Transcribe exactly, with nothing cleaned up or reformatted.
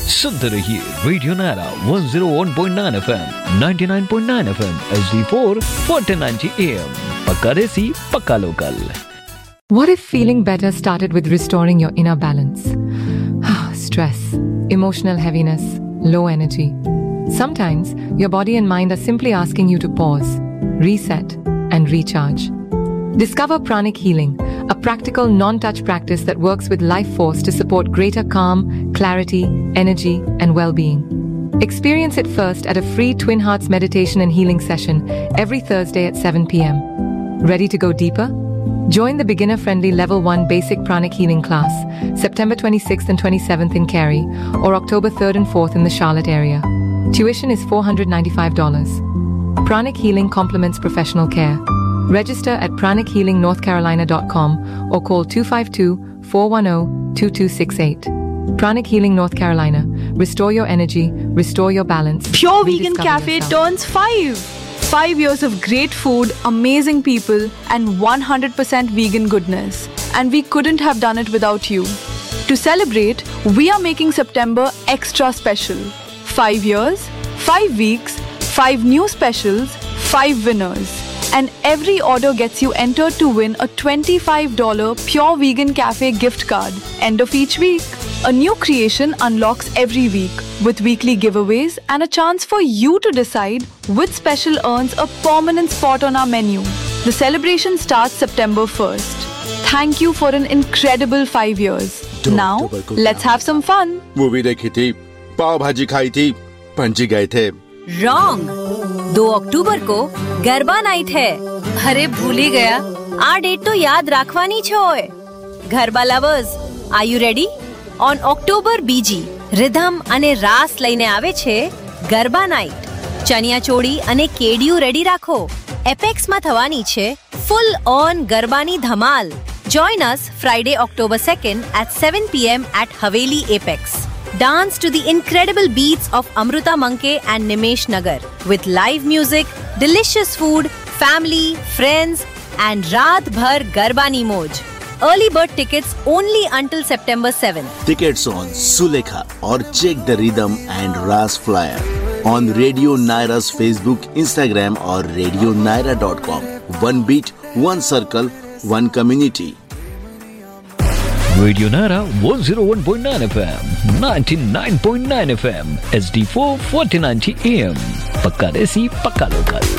सुनते रहिए radio Naira one oh one point nine F M, ninety-nine point nine F M, H D four, fourteen ninety A M. पक्का देसी, पक्का local. What if feeling better started with restoring your inner balance? Stress, emotional heaviness, low energy. Sometimes your body and mind are simply asking you to pause, reset, and recharge. Discover Pranic Healing, a practical non-touch practice that works with life force to support greater calm, clarity, energy, and well-being. Experience it first at a free Twin Hearts meditation and healing session every Thursday at seven p.m. Ready to go deeper? Join the beginner-friendly Level one Basic Pranic Healing class, September twenty-sixth and twenty-seventh in Cary, or October third and fourth in the Charlotte area. Tuition is four hundred ninety-five dollars. Pranic Healing complements professional care. Register at pranic healing north carolina dot com or call two five two, four one zero, two two six eight. Pranic Healing North Carolina. Restore your energy, restore your balance. Pure Vegan Cafe turns five. Five years of great food, amazing people, and one hundred percent vegan goodness. And we couldn't have done it without you. To celebrate, we are making September extra special. Five years, five weeks, five new specials, five winners. And every order gets you entered to win a twenty-five dollars Pure Vegan Cafe gift card. End of each week. A new creation unlocks every week with weekly giveaways and a chance for you to decide which special earns a permanent spot on our menu. The celebration starts September first. Thank you for an incredible five years. Now, let's have some fun. Movie देखी थी, पाव भाजी खाई थी, पंची गए थे. Wrong. दो अक्टूबर को garba night है. अरे भूल ही गया. आ डेट तो याद રાખવાની છે ઓય. Garba lovers, are you ready? On October બીજી રિધમ અને રાસ લઈને આવે છે ગરબા નાઇટ. ચણિયા ચોળી અને કેડિયું રેડી રાખો. એપેક્સમાં થવાની છે ફૂલ ઓન ગરબાની ધમાલ. Join us Friday, October second at seven p.m. at Haveli Apex. Dance to the incredible beats of Amruta Manke and Nimesh Nagar with live music, delicious food, family, friends, and Raat Bhar Garbani Moj. Early bird tickets only until September seventh. Tickets on Sulekha or check the rhythm and Ras flyer on Radio Naira's Facebook, Instagram, or radio naira dot com. One beat, one circle, one community. Radio Naira one oh one point nine F M, ninety-nine point nine F M, H D four, fourteen ninety A M. पक्का देसी, पक्का local.